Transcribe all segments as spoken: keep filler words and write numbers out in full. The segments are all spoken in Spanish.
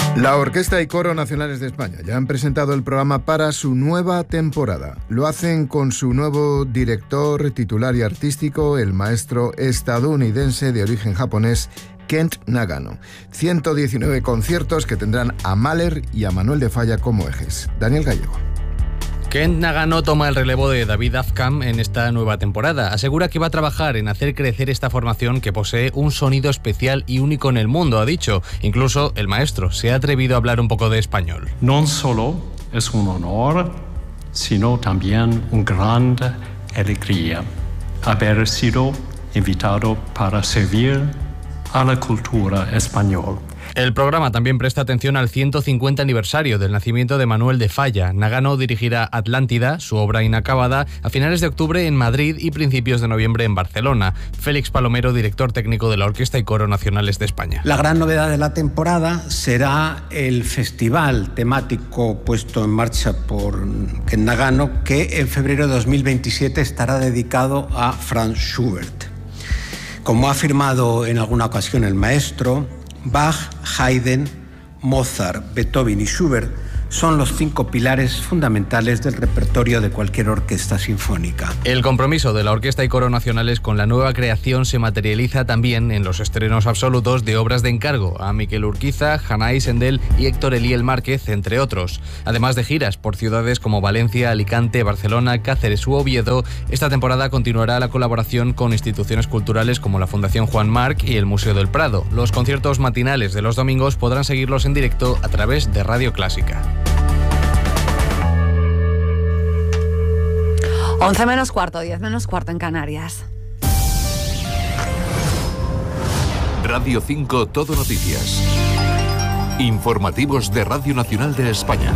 La Orquesta y Coro Nacionales de España ya han presentado el programa para su nueva temporada. Lo hacen con su nuevo director titular y artístico, el maestro estadounidense de origen japonés, Kent Nagano. ciento diecinueve conciertos que tendrán a Mahler y a Manuel de Falla como ejes. Daniel Gallego. Kent Nagano toma el relevo de David Afkham en esta nueva temporada. Asegura que va a trabajar en hacer crecer esta formación que posee un sonido especial y único en el mundo, ha dicho. Incluso el maestro se ha atrevido a hablar un poco de español. No solo es un honor, sino también una gran alegría haber sido invitado para servir a la cultura española. El programa también presta atención al ciento cincuenta aniversario del nacimiento de Manuel de Falla. Nagano dirigirá Atlántida, su obra inacabada, a finales de octubre en Madrid y principios de noviembre en Barcelona. Félix Palomero, director técnico de la Orquesta y Coro Nacionales de España. La gran novedad de la temporada será el festival temático puesto en marcha por Kent Nagano, que en febrero de dos mil veintisiete estará dedicado a Franz Schubert. Como ha afirmado en alguna ocasión el maestro, Bach, Haydn, Mozart, Beethoven y Schubert son los cinco pilares fundamentales del repertorio de cualquier orquesta sinfónica. El compromiso de la Orquesta y Coro Nacionales con la nueva creación se materializa también en los estrenos absolutos de obras de encargo a Miquel Urquiza, Hanay Sendel y Héctor Eliel Márquez, entre otros. Además de giras por ciudades como Valencia, Alicante, Barcelona, Cáceres u Oviedo, esta temporada continuará la colaboración con instituciones culturales como la Fundación Juan Marc y el Museo del Prado. Los conciertos matinales de los domingos podrán seguirlos en directo a través de Radio Clásica. once menos cuarto, diez menos cuarto en Canarias. Radio cinco Todo Noticias. Informativos de Radio Nacional de España.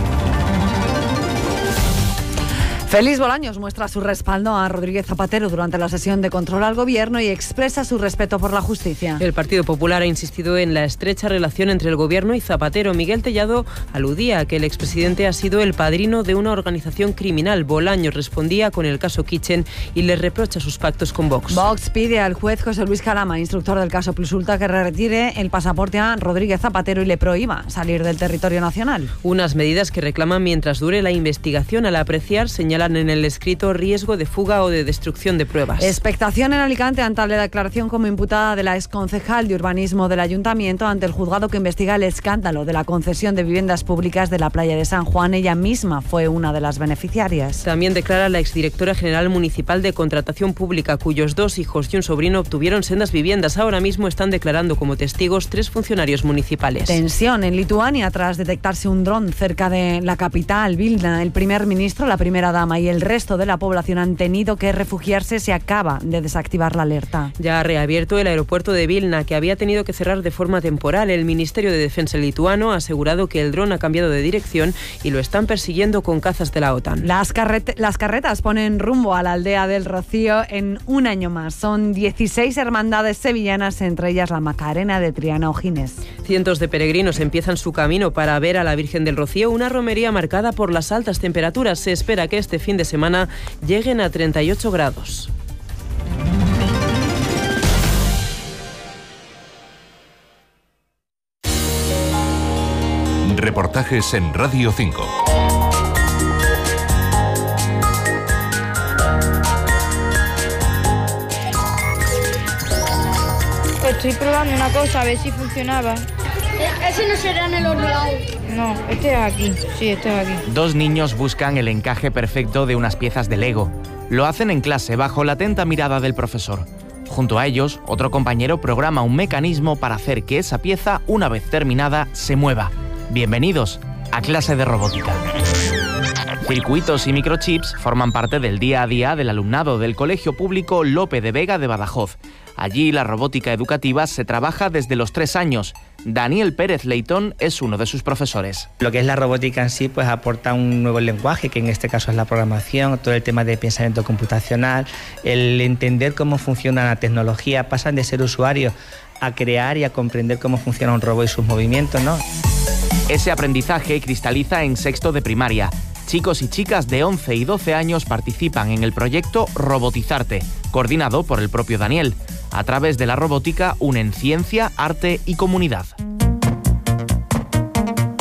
Félix Bolaños muestra su respaldo a Rodríguez Zapatero durante la sesión de control al Gobierno y expresa su respeto por la justicia. El Partido Popular ha insistido en la estrecha relación entre el Gobierno y Zapatero. Miguel Tellado aludía a que el expresidente ha sido el padrino de una organización criminal. Bolaños respondía con el caso Kitchen y le reprocha sus pactos con Vox. Vox pide al juez José Luis Calama, instructor del caso Plusulta, que retire el pasaporte a Rodríguez Zapatero y le prohíba salir del territorio nacional. Unas medidas que reclaman mientras dure la investigación. Al apreciar, señalan en el escrito riesgo de fuga o de destrucción de pruebas. Expectación en Alicante ante la declaración como imputada de la exconcejal de urbanismo del ayuntamiento ante el juzgado que investiga el escándalo de la concesión de viviendas públicas de la playa de San Juan. Ella misma fue una de las beneficiarias. También declara la exdirectora general municipal de Contratación Pública, cuyos dos hijos y un sobrino obtuvieron sendas viviendas. Ahora mismo están declarando como testigos tres funcionarios municipales. Tensión en Lituania tras detectarse un dron cerca de la capital, Vilna. El primer ministro, la primera dama y el resto de la población han tenido que refugiarse. Se acaba de desactivar la alerta. Ya ha reabierto el aeropuerto de Vilna, que había tenido que cerrar de forma temporal. El Ministerio de Defensa lituano ha asegurado que el dron ha cambiado de dirección y lo están persiguiendo con cazas de la OTAN. Las, carret- las carretas ponen rumbo a la aldea del Rocío en un año más. Son dieciséis hermandades sevillanas, entre ellas la Macarena de Triana Ojines. Cientos de peregrinos empiezan su camino para ver a la Virgen del Rocío, una romería marcada por las altas temperaturas. Se espera que este fin de semana lleguen a treinta y ocho grados. Reportajes en Radio cinco. Estoy probando una cosa a ver si funcionaba. Ese no será en el otro lado. No, este es aquí. Sí, este es aquí. Dos niños buscan el encaje perfecto de unas piezas de Lego. Lo hacen en clase bajo la atenta mirada del profesor. Junto a ellos, otro compañero programa un mecanismo para hacer que esa pieza, una vez terminada, se mueva. Bienvenidos a clase de robótica. Circuitos y microchips forman parte del día a día del alumnado del Colegio Público Lope de Vega de Badajoz. Allí la robótica educativa se trabaja desde los tres años. Daniel Pérez Leitón es uno de sus profesores. Lo que es la robótica en sí pues aporta un nuevo lenguaje, que en este caso es la programación, todo el tema de pensamiento computacional, el entender cómo funciona la tecnología, pasan de ser usuarios a crear y a comprender cómo funciona un robot y sus movimientos, ¿no? Ese aprendizaje cristaliza en sexto de primaria. Chicos y chicas de once y doce años participan en el proyecto Robotizarte, coordinado por el propio Daniel. A través de la robótica unen ciencia, arte y comunidad.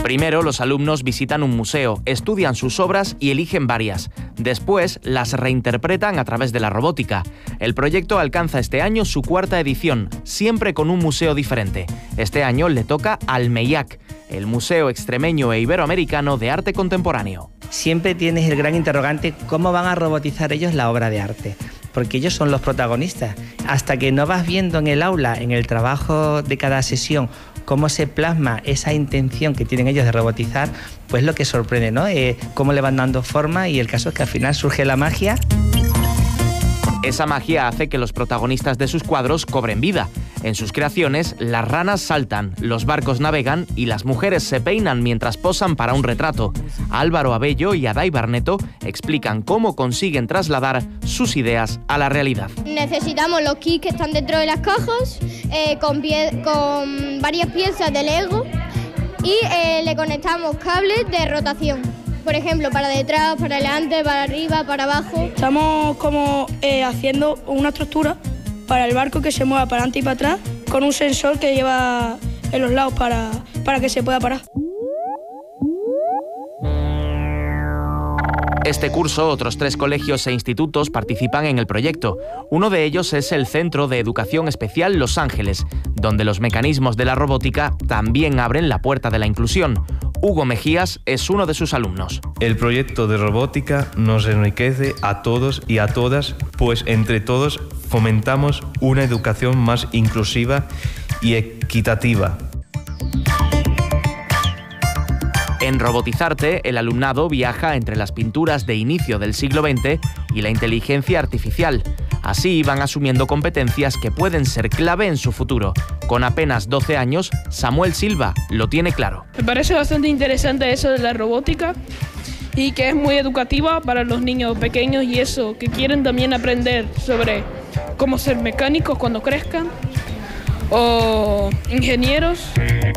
Primero, los alumnos visitan un museo, estudian sus obras y eligen varias. Después, las reinterpretan a través de la robótica. El proyecto alcanza este año su cuarta edición, siempre con un museo diferente. Este año le toca al MEIAC, el Museo Extremeño e Iberoamericano de Arte Contemporáneo. Siempre tienes el gran interrogante, ¿cómo van a robotizar ellos la obra de arte? Porque ellos son los protagonistas. Hasta que no vas viendo en el aula, en el trabajo de cada sesión, cómo se plasma esa intención que tienen ellos de robotizar, pues lo que sorprende, ¿no? Eh, cómo le van dando forma, y el caso es que al final surge la magia. Esa magia hace que los protagonistas de sus cuadros cobren vida. En sus creaciones, las ranas saltan, los barcos navegan y las mujeres se peinan mientras posan para un retrato. Álvaro Abello y Adai Barneto explican cómo consiguen trasladar sus ideas a la realidad. Necesitamos los kits que están dentro de las cajas, eh, con, pie con varias piezas de Lego, y eh, le conectamos cables de rotación. Por ejemplo, para detrás, para adelante, para arriba, para abajo. Estamos como eh, haciendo una estructura para el barco que se mueva para adelante y para atrás, con un sensor que lleva en los lados para, para que se pueda parar. Este curso, otros tres colegios e institutos participan en el proyecto. Uno de ellos es el Centro de Educación Especial Los Ángeles, donde los mecanismos de la robótica también abren la puerta de la inclusión. Hugo Mejías es uno de sus alumnos. El proyecto de robótica nos enriquece a todos y a todas, pues entre todos fomentamos una educación más inclusiva y equitativa. En Robotizarte, el alumnado viaja entre las pinturas de inicio del siglo veinte y la inteligencia artificial. Así van asumiendo competencias que pueden ser clave en su futuro. Con apenas doce años, Samuel Silva lo tiene claro. Me parece bastante interesante eso de la robótica y que es muy educativa para los niños pequeños y eso, que quieren también aprender sobre cómo ser mecánicos cuando crezcan o ingenieros.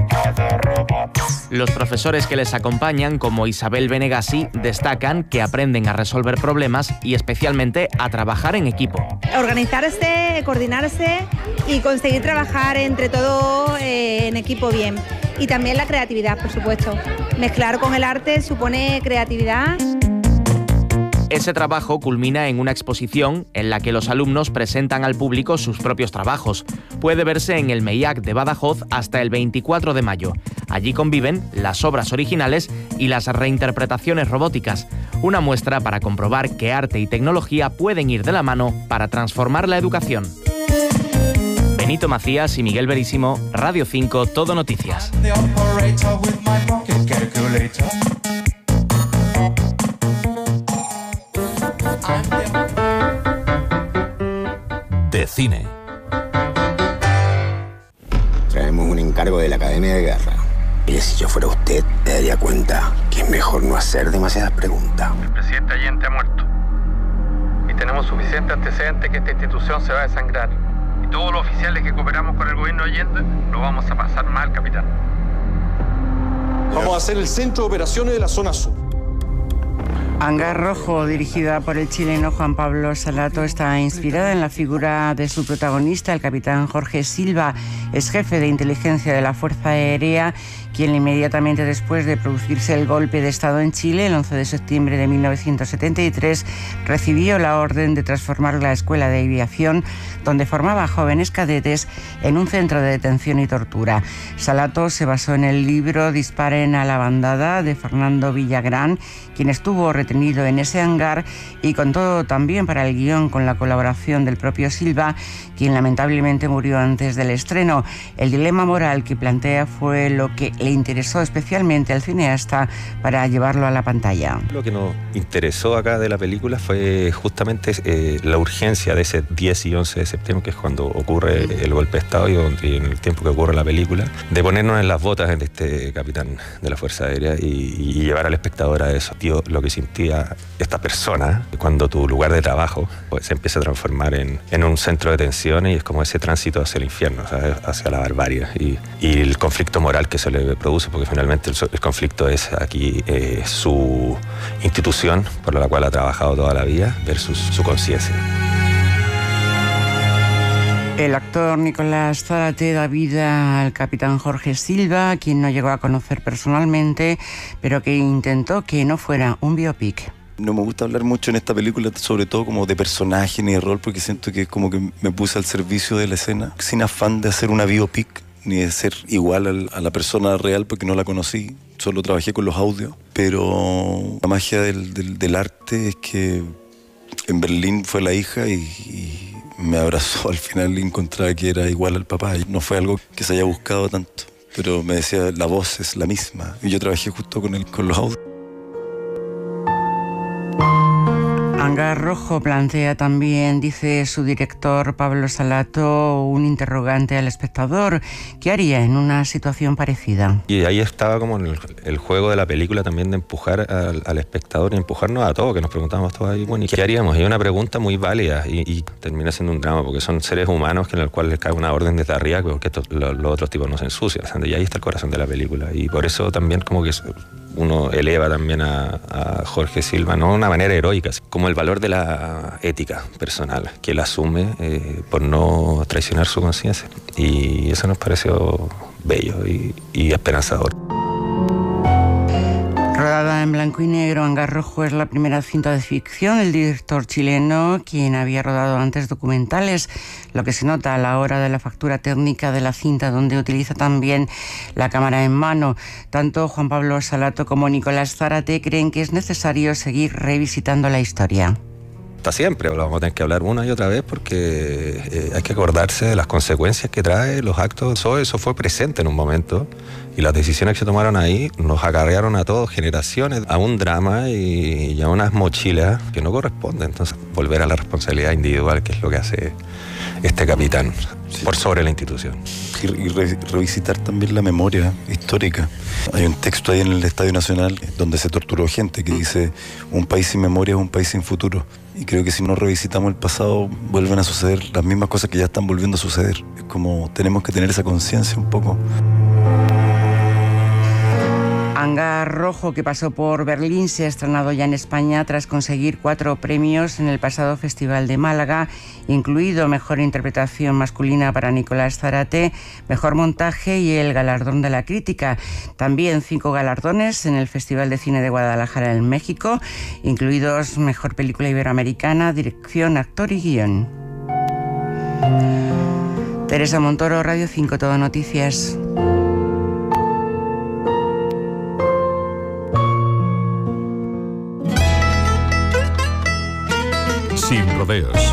Los profesores que les acompañan, como Isabel Benegasi, destacan que aprenden a resolver problemas y especialmente a trabajar en equipo. Organizarse, coordinarse y conseguir trabajar entre todos eh, en equipo bien. Y también la creatividad, por supuesto. Mezclar con el arte supone creatividad. Ese trabajo culmina en una exposición en la que los alumnos presentan al público sus propios trabajos. Puede verse en el MEIAC de Badajoz hasta el veinticuatro de mayo. Allí conviven las obras originales y las reinterpretaciones robóticas. Una muestra para comprobar que arte y tecnología pueden ir de la mano para transformar la educación. Benito Macías y Miguel Verísimo, Radio cinco, Todo Noticias. De cine. Traemos un encargo de la Academia de Guerra. Y si yo fuera usted, me daría cuenta que es mejor no hacer demasiadas preguntas. El presidente Allende ha muerto. Y tenemos suficiente antecedente que esta institución se va a desangrar. Y todos los oficiales que cooperamos con el gobierno de Allende lo vamos a pasar mal, capitán. Vamos a hacer el centro de operaciones de la zona sur. Hangar Rojo, dirigida por el chileno Juan Pablo Salato, está inspirada en la figura de su protagonista, el capitán Jorge Silva, ex jefe de inteligencia de la Fuerza Aérea, quien inmediatamente después de producirse el golpe de Estado en Chile, el once de septiembre de mil novecientos setenta y tres, recibió la orden de transformar la Escuela de Aviación, donde formaba a jóvenes cadetes, en un centro de detención y tortura. Salato se basó en el libro Disparen a la bandada, de Fernando Villagrán, quien estuvo retenido en ese hangar, y contó también para el guión con la colaboración del propio Silva, quien lamentablemente murió antes del estreno. El dilema moral que plantea fue lo que le interesó especialmente al cineasta para llevarlo a la pantalla. Lo que nos interesó acá de la película fue justamente eh, la urgencia de ese diez y once de septiembre, que es cuando ocurre el golpe de Estado y, y en el tiempo que ocurre la película, de ponernos en las botas de este capitán de la Fuerza Aérea y, y llevar al espectador a eso. Tío, lo que sentía esta persona cuando tu lugar de trabajo pues, se empieza a transformar en, en un centro de tensiones, y es como ese tránsito hacia el infierno, ¿sabes? Hacia la barbarie y, y el conflicto moral que se le produce, porque finalmente el, el conflicto es aquí eh, su institución por la cual ha trabajado toda la vida versus su conciencia. El actor Nicolás Zárate da vida al capitán Jorge Silva, quien no llegó a conocer personalmente, pero que intentó que no fuera un biopic. No me gusta hablar mucho en esta película, sobre todo como de personaje ni de rol, porque siento que es como que me puse al servicio de la escena, sin afán de hacer una biopic, ni de ser igual al, a la persona real, porque no la conocí, solo trabajé con los audios. Pero la magia del, del, del arte es que en Berlín fue la hija y... y me abrazó al final y encontraba que era igual al papá. No fue algo que se haya buscado tanto, pero me decía, la voz es la misma. Y yo trabajé justo con él, con los audios. Hangar Rojo plantea también, dice su director Pablo Salato, un interrogante al espectador. ¿Qué haría en una situación parecida? Y ahí estaba como el, el juego de la película también de empujar al, al espectador y empujarnos a todos, que nos preguntábamos todos ahí, bueno, ¿y qué haríamos? Y es una pregunta muy válida y, y termina siendo un drama, porque son seres humanos que en el cual les cae una orden desde arriba, porque estos, los, los otros tipos no se ensucian. Y ahí está el corazón de la película. Y por eso también como que uno eleva también a, a Jorge Silva, no de una manera heroica, como el valor de la ética personal que él asume eh, por no traicionar su conciencia, y eso nos pareció bello y, y esperanzador. Rodada en blanco y negro, Hangar Rojo es la primera cinta de ficción del director chileno, quien había rodado antes documentales, lo que se nota a la hora de la factura técnica de la cinta, donde utiliza también la cámara en mano. Tanto Juan Pablo Salato como Nicolás Zárate creen que es necesario seguir revisitando la historia. Hasta siempre lo vamos a tener que hablar una y otra vez, porque eh, hay que acordarse de las consecuencias que trae los actos. Eso, eso fue presente en un momento, y las decisiones que se tomaron ahí nos acarrearon a todos, generaciones, a un drama y, y a unas mochilas que no corresponden. Entonces, volver a la responsabilidad individual, que es lo que hace este capitán, sí, por sobre la institución. Y, y re, revisitar también la memoria histórica. Hay un texto ahí en el Estadio Nacional donde se torturó gente que dice: un país sin memoria es un país sin futuro. Y creo que si no revisitamos el pasado, vuelven a suceder las mismas cosas que ya están volviendo a suceder. Es como tenemos que tener esa conciencia un poco. Hangar Rojo, que pasó por Berlín, se ha estrenado ya en España tras conseguir cuatro premios en el pasado Festival de Málaga, incluido Mejor Interpretación Masculina para Nicolás Zárate, Mejor Montaje y el Galardón de la Crítica. También cinco galardones en el Festival de Cine de Guadalajara en México, incluidos Mejor Película Iberoamericana, Dirección, Actor y Guión. Teresa Montoro, Radio cinco, Todo Noticias. Sin rodeos.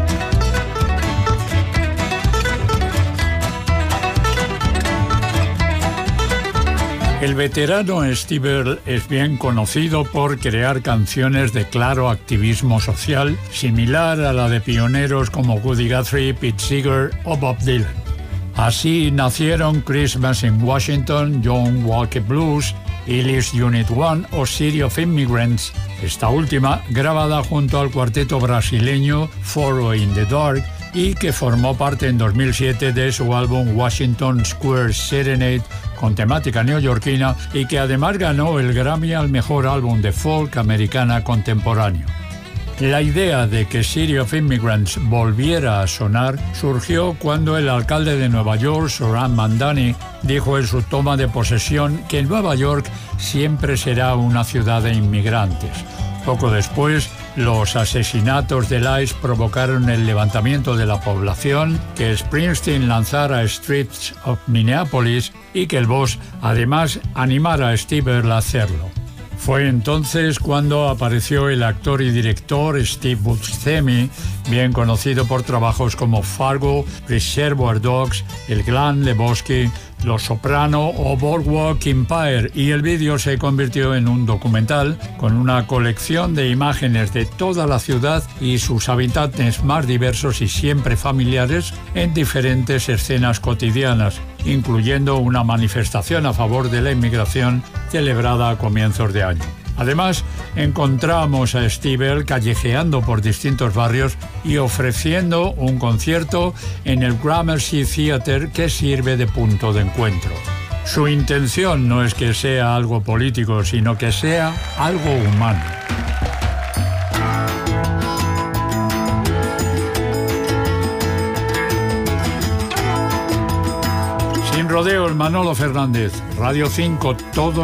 El veterano Steve Earle es bien conocido por crear canciones de claro activismo social, similar a la de pioneros como Woody Guthrie, Pete Seeger o Bob Dylan. Así nacieron Christmas in Washington, John Walker Blues, Illis Unit one o City of Immigrants, esta última grabada junto al cuarteto brasileño Foro in the Dark, y que formó parte en dos mil siete de su álbum Washington Square Serenade, con temática neoyorquina, y que además ganó el Grammy al mejor álbum de folk americana contemporáneo. La idea de que City of Immigrants volviera a sonar surgió cuando el alcalde de Nueva York, Zohran Mamdani, dijo en su toma de posesión que Nueva York siempre será una ciudad de inmigrantes. Poco después, los asesinatos del ICE provocaron el levantamiento de la población, que Springsteen lanzara Streets of Minneapolis y que el Boss además animara a Steve Earle a hacerlo. Fue entonces cuando apareció el actor y director Steve Buscemi, bien conocido por trabajos como Fargo, Reservoir Dogs, El Gran Lebowski, Los Soprano o Boardwalk Empire, y el vídeo se convirtió en un documental con una colección de imágenes de toda la ciudad y sus habitantes más diversos y siempre familiares en diferentes escenas cotidianas, incluyendo una manifestación a favor de la inmigración celebrada a comienzos de año. Además, encontramos a Steve Earle callejeando por distintos barrios y ofreciendo un concierto en el Gramercy Theatre, que sirve de punto de encuentro. Su intención no es que sea algo político, sino que sea algo humano. Rodeos, Manolo Fernández, Radio cinco, todo